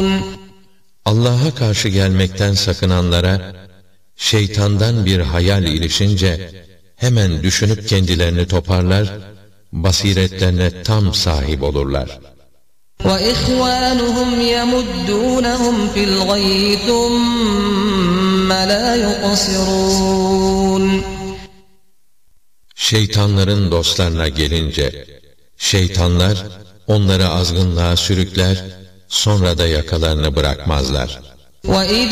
Allah'a karşı gelmekten sakınanlara, şeytandan bir hayal ilişince, hemen düşünüp kendilerini toparlar, basiretlerine tam sahip olurlar. وَإِخْوَانُهُمْ يَمُدُّونَهُمْ فِي الْغَيِّ ثُمَّ لَا يُقْصِرُونَ Şeytanların dostlarına gelince, şeytanlar onları azgınlığa sürükler, sonra da yakalarını bırakmazlar.